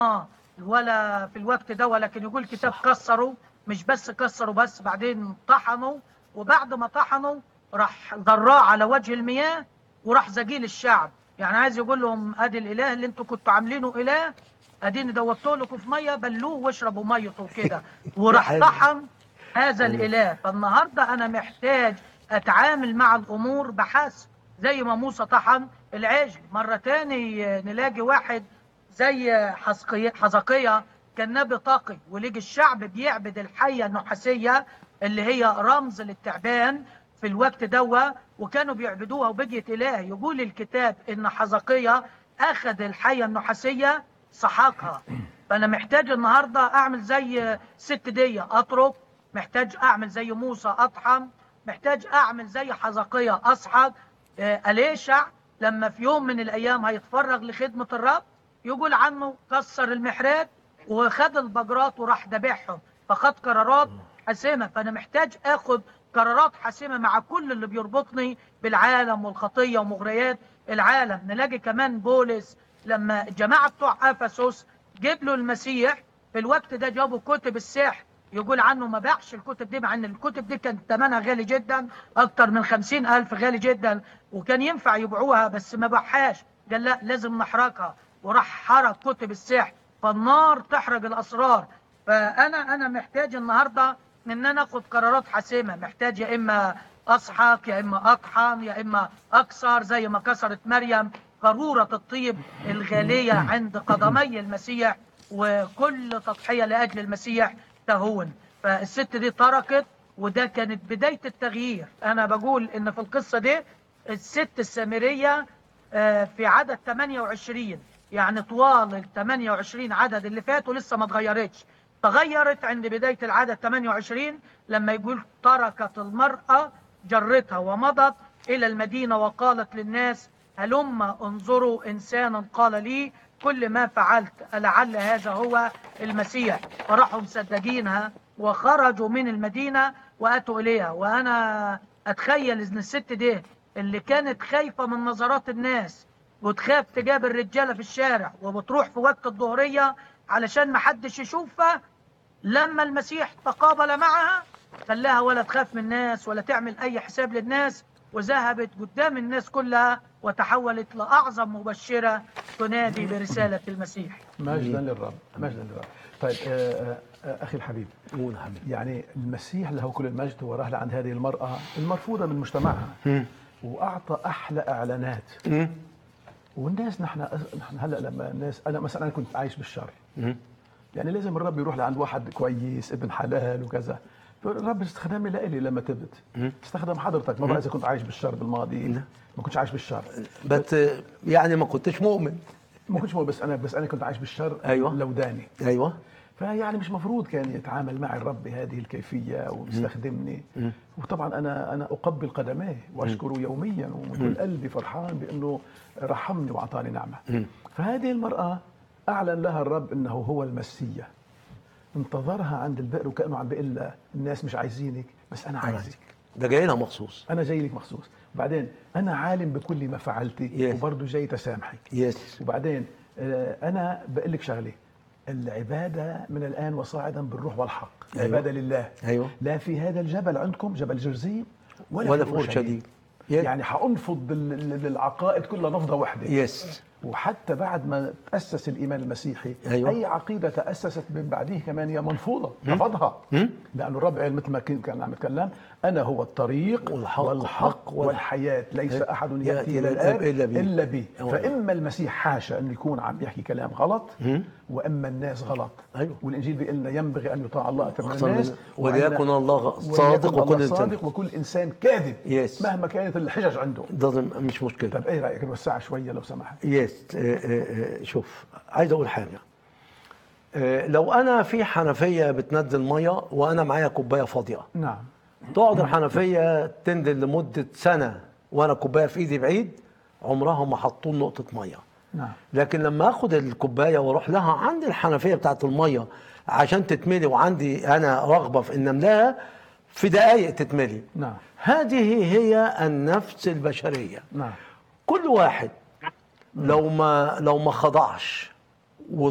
ولا في الوقت ده، ولكن يقول الكتاب كسروا، مش بس كسروا بس، بعدين طحنوا، وبعد ما طحنوا راح ذراه على وجه المياه وراح زجيل الشعب. يعني عايز يقول لهم ادي الاله اللي انتوا كنتوا عاملينه اله، اديني دوبته لكم في ميه، بلوه واشربوا ميته وكده، وراح طحن هذا الاله. فالنهارده انا محتاج اتعامل مع الامور بحسب زي ما موسى طحن العجل. مره تاني نلاقي واحد زي حزقية كان نبي طاقي، ولقي الشعب بيعبد الحية النحاسية اللي هي رمز للتعبان في الوقت دوا، وكانوا بيعبدوها وبقيت إله. يقول الكتاب إن حزقية أخذ الحية النحاسية سحقها. فأنا محتاج النهاردة أعمل زي ست دي أترك، محتاج أعمل زي موسى أطحن، محتاج أعمل زي حزقية أسحق. أليشع لما في يوم من الأيام هيتفرغ لخدمة الرب يقول عنه كسر المحراب وخد البجرات وراح ذبحهم، فخد قرارات حاسمه. فانا محتاج اخد قرارات حاسمه مع كل اللي بيربطني بالعالم والخطيه ومغريات العالم. نلاقي كمان بولس لما الجماعه بتوع افسس جاب له المسيح في الوقت ده جابوا كتب السحر، يقول عنه ما باعش الكتب دي، مع ان الكتب دي كانت ثمنها غالي جدا، اكتر من 50,000، غالي جدا، وكان ينفع يبيعوها، بس ما باعهاش، قال لا لازم نحرقها، وراح حرق كتب السحر، فالنار تحرق الاسرار. فانا محتاج النهارده ان انا اخد قرارات حاسمه، محتاج يا اما اسحق، يا اما اطحن، يا اما اكسر زي ما كسرت مريم قاروره الطيب الغاليه عند قدمي المسيح، وكل تضحيه لاجل المسيح تهون. فالست دي تركت، وده كانت بدايه التغيير. انا بقول ان في القصه دي الست السامريه في عدد 28، يعني طوال ال 28 عدد اللي فاتوا لسه ما اتغيرتش، تغيرت عند بداية العدد 28 لما يقول تركت المرأة جرتها ومضت إلى المدينة وقالت للناس هلم انظروا إنسانا قال لي كل ما فعلت، لعل هذا هو المسيح. فراحوا مصدقينها وخرجوا من المدينة وأتوا إليها. وأنا أتخيل إن الست دي اللي كانت خايفة من نظرات الناس وتخاف تقابل رجالة في الشارع وبتروح في وقت الظهرية علشان ما حدش يشوفها، لما المسيح تقابل معها خلاها ولا تخاف من الناس ولا تعمل أي حساب للناس، وذهبت قدام الناس كلها وتحولت لأعظم مبشرة تنادي برسالة المسيح. مجدا للرب، مجدا للرب. طيب أخي الحبيب، يعني المسيح له كل المجد وراه لعند هذه المرأة المرفوضة من مجتمعها وأعطى أحلى إعلانات. والناس نحن هلا لما الناس، أنا مثلا أنا كنت عايش بالشر، يعني لازم الرب يروح لعند واحد كويس ابن حلال وكذا، فالرب استخدمني لإلي لما تبت، استخدم حضرتك. ما بعرف إذا كنت عايش بالشر بالماضي، ما كنتش عايش بالشر، بس يعني ما كنتش مؤمن، ما كنتش مؤمن، بس أنا كنت عايش بالشر. أيوة. لوداني. أيوة. فيعني مش مفروض كان يتعامل معي الرب بهذه الكيفية ويستخدمني. وطبعا أنا أقبل قدميه وأشكره يوميا ومن كل قلبي فرحان بأنه رحمني وأعطاني نعمة. فهذه المرأة أعلن لها الرب أنه هو المسيح، انتظرها عند البئر وكأنه عم بيقول لها الناس مش عايزينك بس أنا عايزك، ده جاي لها مخصوص، أنا جاي لك مخصوص. وبعدين أنا عالم بكل ما فعلتي وبرضه جاي تسامحك. وبعدين أنا بقول لك شغلة، العبادة من الآن وصاعدا بالروح والحق. العبادة لله. لا في هذا الجبل عندكم جبل جرزيم ولا في أورشليم. يعني حأنفض العقائد كلها نفضة واحدة. وحتى بعد ما تأسس الإيمان المسيحي أي عقيدة تأسست من بعده كمان هي منفوضة، رفضها. لأن الرب قال مثل ما كان عم يتكلم أنا هو الطريق والحق والحياة، ليس أحد يأتي إلى الآب إلا بي. فإما المسيح حاشا أن يكون عم يحكي كلام غلط، وإما الناس غلط. والإنجيل بيقول لنا ينبغي أن يطاع الله أكثر من الناس، وليكن الله صادق وكل إنسان كاذب مهما كانت الحجج عنده. ده مش مشكلة. طب إيه رأيك نوسعها شوية لو سمحت؟ شوف، عايز أقول حاجة. لو أنا في حنفية بتنزل مية وأنا معايا كوباية فاضية، نعم، تقعد الحنفية تنزل لمدة سنة وأنا كوباية في إيدي بعيد، عمرها ما حطوا نقطة مية. نعم. لكن لما أخد الكوباية وأروح لها عند الحنفية بتاعت المية عشان تتملي، وعندي أنا رغبة في إن أملاها في دقايق تتملي. نعم. هذه هي النفس البشرية. نعم. كل واحد لو ما خضعش